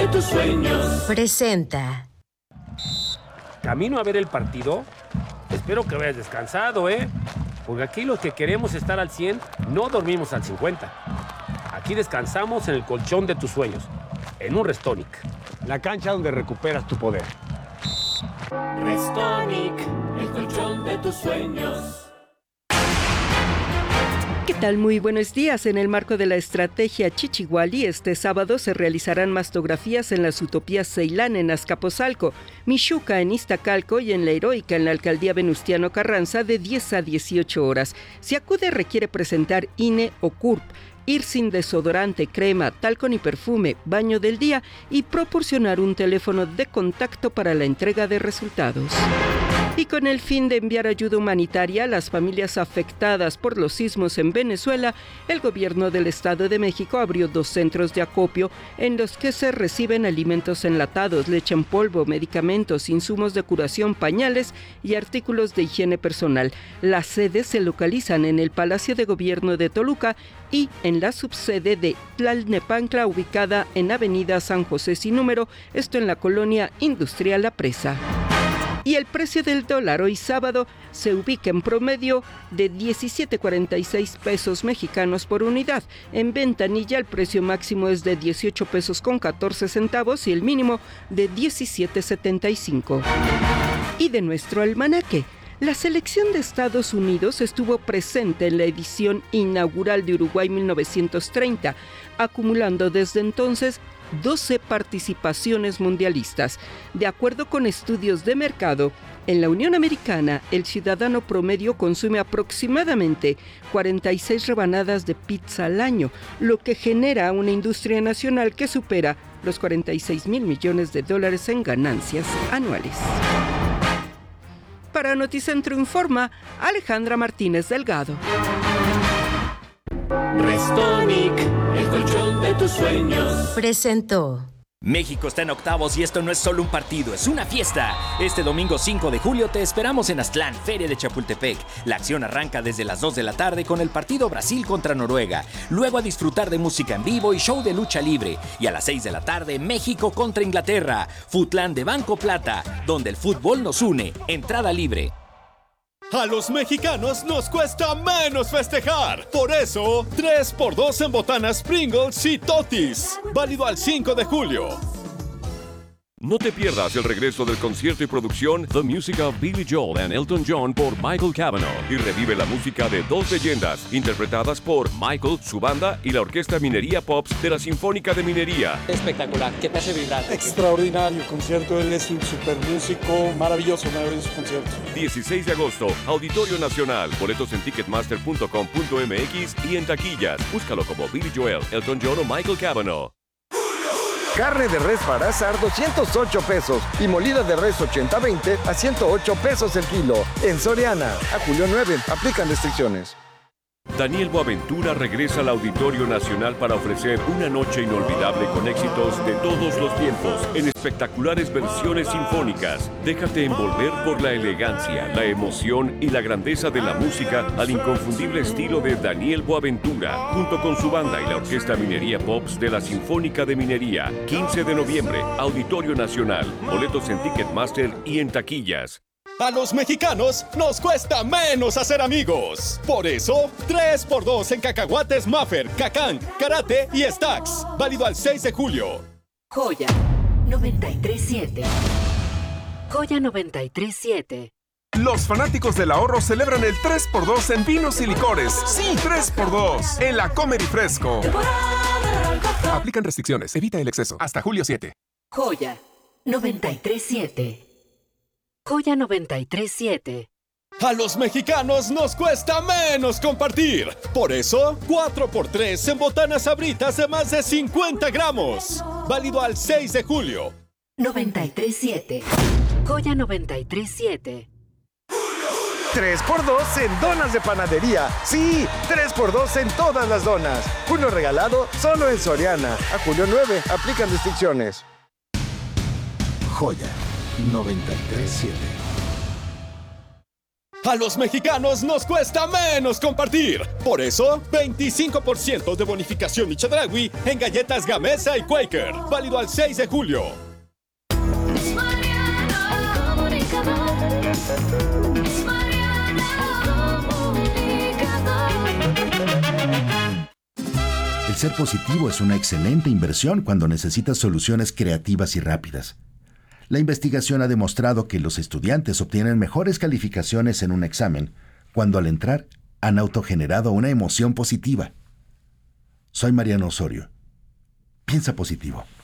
de tus sueños. Presenta. Camino a ver el partido. Espero que vayas descansado, porque aquí los que queremos estar al 100 no dormimos al 50. Aquí descansamos en el colchón de tus sueños, en un Restonic. La cancha donde recuperas tu poder. Restonic, el colchón de tus sueños. ¿Qué tal? Muy buenos días. En el marco de la estrategia Chichiguali, este sábado se realizarán mastografías en las Utopías Ceilán en Azcapotzalco, Mixuca en Iztacalco y en La Heroica en la alcaldía Venustiano Carranza de 10 a 18 horas. Si acude requiere presentar INE o CURP, ir sin desodorante, crema, talco ni perfume, baño del día y proporcionar un teléfono de contacto para la entrega de resultados. Y con el fin de enviar ayuda humanitaria a las familias afectadas por los sismos en Venezuela, el gobierno del Estado de México abrió 2 centros de acopio en los que se reciben alimentos enlatados, leche en polvo, medicamentos, insumos de curación, pañales y artículos de higiene personal. Las sedes se localizan en el Palacio de Gobierno de Toluca y en la subsede de Tlalnepantla, ubicada en Avenida San José sin número, esto en la colonia industrial La Presa. Y el precio del dólar hoy sábado se ubica en promedio de 17.46 pesos mexicanos por unidad. En ventanilla el precio máximo es de 18 pesos con 14 centavos y el mínimo de 17.75. Y de nuestro almanaque. La selección de Estados Unidos estuvo presente en la edición inaugural de Uruguay 1930, acumulando desde entonces 12 participaciones mundialistas. De acuerdo con estudios de mercado, en la Unión Americana, el ciudadano promedio consume aproximadamente 46 rebanadas de pizza al año, lo que genera una industria nacional que supera los 46,000 millones de dólares en ganancias anuales. Para Noticentro informa Alejandra Martínez Delgado. Restonic, el colchón de tus sueños. Presentó. México está en octavos y esto no es solo un partido, es una fiesta. Este domingo 5 de julio te esperamos en Aztlán, Feria de Chapultepec. La acción arranca desde las 2 de la tarde con el partido Brasil contra Noruega. Luego a disfrutar de música en vivo y show de lucha libre. Y a las 6 de la tarde, México contra Inglaterra. Futlán de Banco Plata, donde el fútbol nos une. Entrada libre. A los mexicanos nos cuesta menos festejar. Por eso, 3x2 en botanas Pringles y Totis. Válido al 5 de julio. No te pierdas el regreso del concierto y producción The Music of Billy Joel and Elton John por Michael Cavanaugh y revive la música de 2 leyendas interpretadas por Michael, su banda y la Orquesta Minería Pops de la Sinfónica de Minería. Espectacular, que te hace vibrar. Extraordinario concierto, él es un super músico, maravilloso concierto. 16 de agosto, Auditorio Nacional, boletos en ticketmaster.com.mx y en taquillas. Búscalo como Billy Joel, Elton John o Michael Cavanaugh. Carne de res para asar 208 pesos y molida de res 80-20 a 108 pesos el kilo. En Soriana, a julio 9, aplican restricciones. Daniel Boaventura regresa al Auditorio Nacional para ofrecer una noche inolvidable con éxitos de todos los tiempos en espectaculares versiones sinfónicas. Déjate envolver por la elegancia, la emoción y la grandeza de la música al inconfundible estilo de Daniel Boaventura, junto con su banda y la Orquesta Minería Pops de la Sinfónica de Minería. 15 de noviembre, Auditorio Nacional. Boletos en Ticketmaster y en taquillas. A los mexicanos nos cuesta menos hacer amigos. Por eso, 3x2 en cacahuates Maffer, Cacán, Karate y Stacks. Válido al 6 de julio. Joya 93.7. Joya 93.7. Los fanáticos del ahorro celebran el 3x2 en vinos y licores. Sí, 3x2 en la Comer y Fresco. Aplican restricciones, evita el exceso. Hasta julio 7. Joya 93.7. Joya 93.7. A los mexicanos nos cuesta menos compartir. Por eso, 4x3 en botanas Sabritas de más de 50 gramos. Válido al 6 de julio. 93.7. Joya 93.7. 3x2 en donas de panadería. Sí, 3x2 en todas las donas. Uno regalado solo en Soriana. A julio 9, aplican restricciones. Joya 93.7. A los mexicanos nos cuesta menos compartir. Por eso, 25% de bonificación y Chedraui en galletas Gamesa y Quaker. Válido al 6 de julio. El ser positivo es una excelente inversión cuando necesitas soluciones creativas y rápidas. La investigación ha demostrado que los estudiantes obtienen mejores calificaciones en un examen cuando al entrar han autogenerado una emoción positiva. Soy Mariano Osorio. Piensa positivo.